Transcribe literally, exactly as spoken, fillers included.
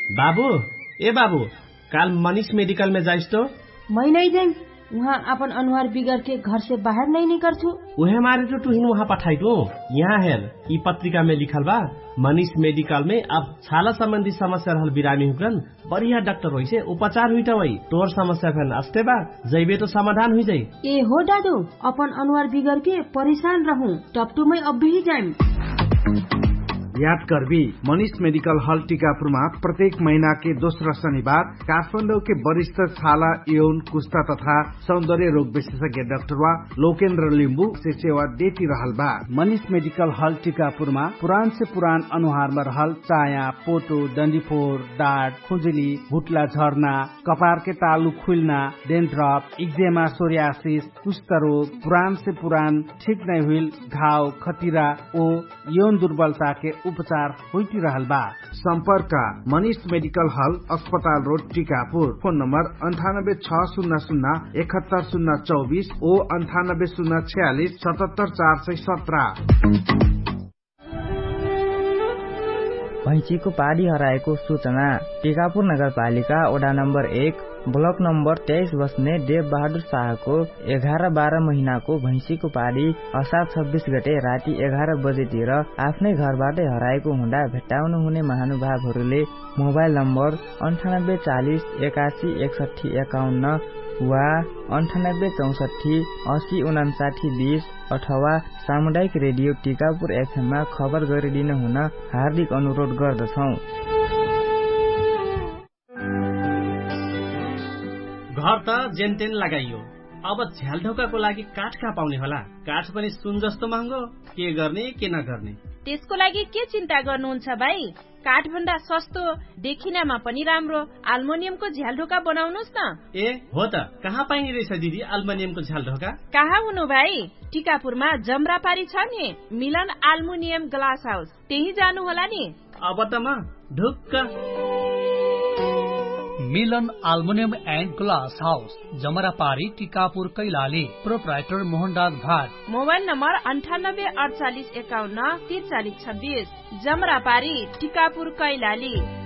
बाबू ए बाबू काल मनीष मेडिकल में जाइस तो? मैं नहीं जाइम, वहाँ अपन अनुहार बिगड़ के घर से बाहर नहीं निकल छू। उहे मारे तो तुहिन वहाँ पठाई तो। यहाँ हेर ई पत्रिका में लिखल बा मनीष मेडिकल में अब छाला संबंधी समस्या रहल बिरामी हुकरन बढ़िया डॉक्टर होई से उपचार हुई वही तोर समस्या फेन अस्ते बा जैबे तो समाधान हुई जाई। ए हो दादू अपन अनुहार बिगड़ के परेशान रहूं टपटू में अब भी जाइम। याद करबी मनीष मेडिकल हॉल टीकापुरमा प्रत्येक महीना के दोस्रो शनिबार काठमाडौँ के वरिष्ठ छाला यौन कुष्ठा तथा सौंदर्य रोग विशेषज्ञ डाक्टर वा लोकेन्द्र लिम्बू से सेवा देती रहल बा। मनीष मेडिकल हॉल टीकापुरमा पुरान से पुरान अनुहारमा रहल चाया, पोटो, डन्डीफोर, डाँट, खुजुली, भुटला झर्ना, कपार के तालु खुल्ना, डेन्ड्रप, इक्जेमा, सोरियासिस, कुष्ठ रोग, पुरान से पुरान ठीक नहीं हुई घाव, खतिरा ओ यौन दुर्बलता के उपचार होती रहल बा। संपर्क मनीष मेडिकल हॉल अस्पताल रोड टीकापुर। फोन नंबर अंठानब्बे छ शून्य शून्य इकहत्तर शून्य चौबीस ओ अंठानब्बे शून्य छियालीस सतहत्तर चार सय सत्रह। भैँसीको पाडी हराएको सूचना। टीकापुर नगरपालिका वडा नम्बर एक ब्लक नम्बर तेइस बस्ने देव बहादुर शाहको एघार बाह्र महिनाको भैँसीको पाडी असार छब्बीस गते राति एघार बजेतिर आफ्नै घरबाटै हराएको हुँदा भेट्टाउनु हुने महानुभावहरूले मोबाइल नम्बर अन्ठानब्बे चालिस एकासी एकसठी एकाउन्न वा अन्ठानब्बे चौसठी अस्सी उनासाठी बीस अथवा सामुदायिक रेडियो टीकापुर एफएममा खबर गरिदिनु हुन हार्दिक अनुरोध गर्दछौ। घर त जेनतेन लगाइयो, अब झ्यालढोकाको लागि काठ कहाँ पाउने होला? काठ पनि सुन जस्तो महँगो, के गर्ने के नगर्ने? त्यसको लागि के चिन्ता गर्नुहुन्छ भाइ? काठ भन्दा सस्तो देखिनमा पनि राम्रो अल्मुनियमको झ्यालढोका बनाउनुस् न। ए हो त, कहाँ पाइने रहेछ दिदी अल्मुनियमको झ्यालढोका? कहाँ हुनु भाइ, टिकापुरमा जमरापारी छ नि मिलन अल्मुनियम ग्लास हाउस, त्यही जानु होला नि। अब त म ढुक्क। मिलन aluminium and glass house जमरापारी Tikapur Kailali. Proprietor Mohanraj Bhat. Mobile number अंठानब्बे अड़चालीस एकाउन्न तिरचालीस छब्बीस। जमरापारी टीकापुर कैलाली।